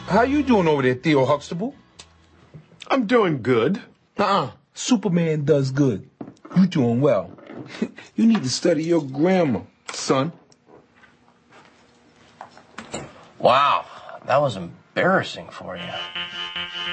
How you doing over there, Theo Huxtable? I'm doing good. Superman does good. You doing well. You need to study your grammar, son. Wow, that was embarrassing for you.